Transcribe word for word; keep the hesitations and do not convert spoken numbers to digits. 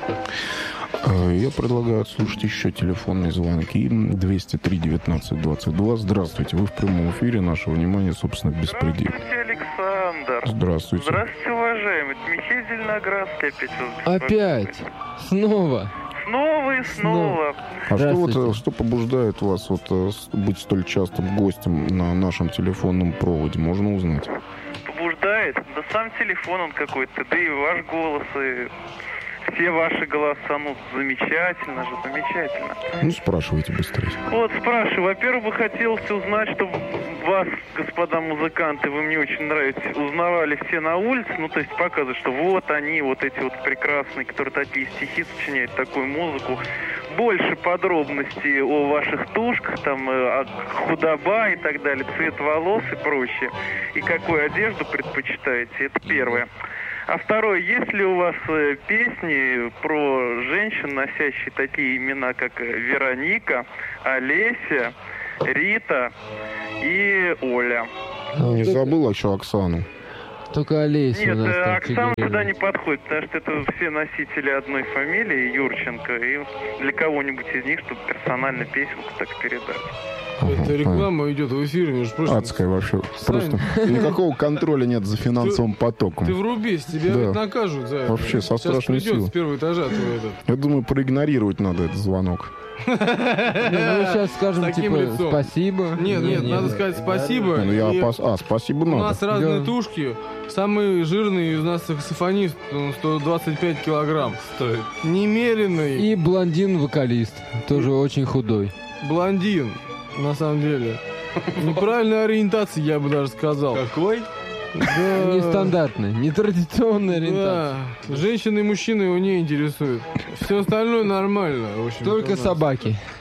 Я предлагаю отслушать еще телефонные звонки. двести три девятнадцать двадцать два. Здравствуйте, вы в прямом эфире. Наше внимание, собственно, беспредел. Здравствуйте, Александр. Здравствуйте. Здравствуйте, уважаемый. Михаил Зеленоградский опять вас Опять? Снова? Снова и снова. А что, вот, что побуждает вас вот, быть столь частым гостем на нашем телефонном проводе? Можно узнать? Побуждает? Да сам телефон он какой-то, да и ваш голос, и все ваши голоса, ну, замечательно же, замечательно. Ну, спрашивайте быстрее. Вот, спрашиваю. Во-первых, бы хотелось узнать, чтобы вас, господа музыканты, вы мне очень нравитесь, узнавали все на улице, ну, то есть показывают, что вот они, вот эти вот прекрасные, которые такие стихи сочиняют, такую музыку. Больше подробностей о ваших тушках, там, о худоба и так далее, цвет волос и прочее. И какую одежду предпочитаете, это первое. А второе, есть ли у вас э, песни про женщин, носящие такие имена, как Вероника, Олеся, Рита и Оля? Не забыл еще Оксану. Только Олеся. Нет, у нас там Оксана фигурирует. туда не подходит, потому что это все носители одной фамилии, Юрченко, и для кого-нибудь из них, чтобы персонально песенку так передать. Это реклама идет в эфире, между прочим. Адская вообще. Сань. Просто никакого контроля нет за финансовым потоком. Ты врубись, тебя Да. ведь накажут за это. Вообще, со Сейчас страшной придет силой. с первого этажа твой этот. Я думаю, проигнорировать надо этот звонок. Ну, мы сейчас скажем, С таким типа, лицом. спасибо. Нет, нет, Не, надо не, сказать не, спасибо. Ну, я И опас- А, спасибо У надо. нас разные Да. тушки. Самый жирный из нас саксофонист, он сто двадцать пять килограмм стоит. Немеренный И блондин-вокалист, тоже очень худой. блондин, на самом деле. Неправильная ориентация, я бы даже сказал. Какой? Да. Нестандартная, нетрадиционная ориентация. Да. Женщины и мужчины его не интересуют. Все остальное нормально. в общем-то, у Только нас. собаки.